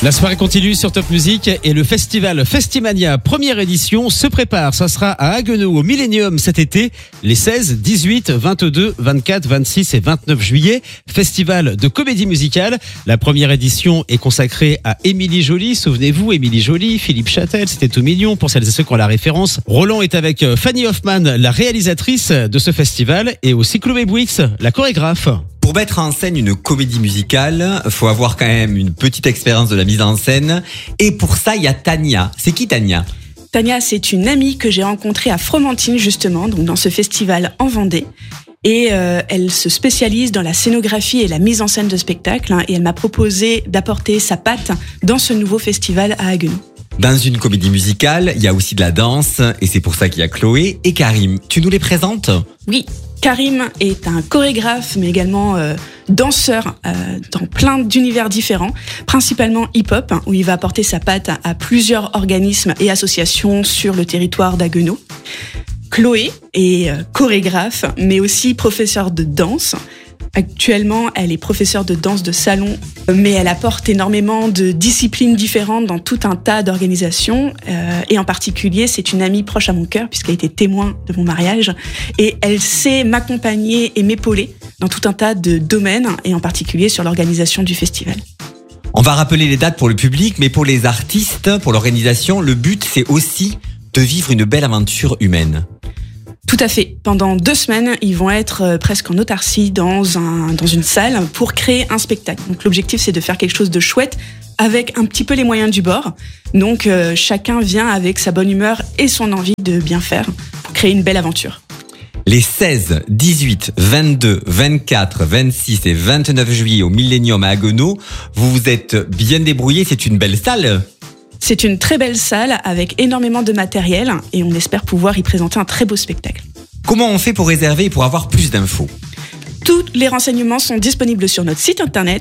La soirée continue sur Top Music et le festival Festimania première édition se prépare. Ça sera à Haguenau au Millennium cet été, les 16, 18, 22, 24, 26 et 29 juillet. Festival de comédie musicale. La première édition est consacrée à Émilie Joly. Souvenez-vous, Émilie Joly, Philippe Châtel, c'était tout mignon pour celles et ceux qui ont la référence. Roland est avec Fanny Hoffman, la réalisatrice de ce festival, et aussi Chloé Bouix, la chorégraphe. Pour mettre en scène une comédie musicale, faut avoir quand même une petite expérience de la mise en scène. Et pour ça, il y a Tania. C'est qui Tania ? Tania, c'est une amie que j'ai rencontrée à Fromentine, justement, donc dans ce festival en Vendée. Et elle se spécialise dans la scénographie et la mise en scène de spectacles. Et elle m'a proposé d'apporter sa patte dans ce nouveau festival à Haguenau. Dans une comédie musicale, il y a aussi de la danse. Et c'est pour ça qu'il y a Chloé et Karim. Tu nous les présentes ? Oui. Karim est un chorégraphe, mais également danseur dans plein d'univers différents, principalement hip-hop, où il va apporter sa patte à plusieurs organismes et associations sur le territoire d'Haguenau. Chloé est chorégraphe, mais aussi professeure de danse. Actuellement, elle est professeure de danse de salon, mais elle apporte énormément de disciplines différentes dans tout un tas d'organisations. Et en particulier, c'est une amie proche à mon cœur, puisqu'elle a été témoin de mon mariage. Et elle sait m'accompagner et m'épauler dans tout un tas de domaines, et en particulier sur l'organisation du festival. On va rappeler les dates pour le public, mais pour les artistes, pour l'organisation, le but, c'est aussi de vivre une belle aventure humaine. Tout à fait. Pendant 2 semaines, ils vont être presque en autarcie dans une salle pour créer un spectacle. Donc l'objectif, c'est de faire quelque chose de chouette avec un petit peu les moyens du bord. Donc chacun vient avec sa bonne humeur et son envie de bien faire pour créer une belle aventure. Les 16, 18, 22, 24, 26 et 29 juillet au Millennium à Haguenau, vous vous êtes bien débrouillés, c'est une belle salle. C'est une très belle salle avec énormément de matériel et on espère pouvoir y présenter un très beau spectacle. Comment on fait pour réserver et pour avoir plus d'infos ? Tous les renseignements sont disponibles sur notre site internet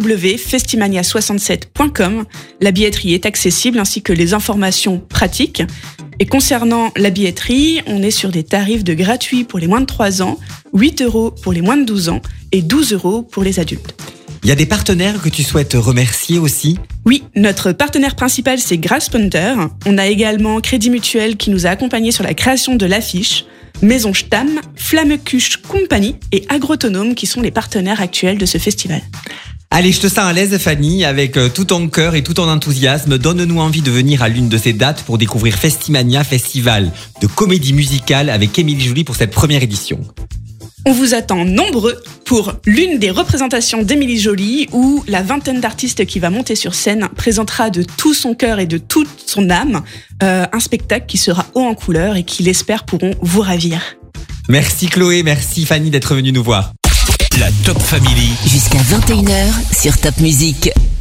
www.festimania67.com. La billetterie est accessible ainsi que les informations pratiques. Et concernant la billetterie, on est sur des tarifs de gratuit pour les moins de 3 ans, 8 € pour les moins de 12 ans et 12 € pour les adultes. Il y a des partenaires que tu souhaites remercier aussi ? Oui, notre partenaire principal, c'est Grasspunter. On a également Crédit Mutuel qui nous a accompagnés sur la création de l'affiche, Maison Stam, Flammecuche Compagnie et Agrotonome qui sont les partenaires actuels de ce festival. Allez, je te sens à l'aise Fanny, avec tout ton cœur et tout ton enthousiasme. Donne-nous envie de venir à l'une de ces dates pour découvrir Festimania, festival de comédie musicale avec Émilie Joly pour cette première édition. On vous attend nombreux pour l'une des représentations d'Émilie Joly où la vingtaine d'artistes qui va monter sur scène présentera de tout son cœur et de toute son âme un spectacle qui sera haut en couleur et qui, l'espère, pourront vous ravir. Merci Chloé, merci Fanny d'être venue nous voir. La Top Family. Jusqu'à 21h sur Top Music.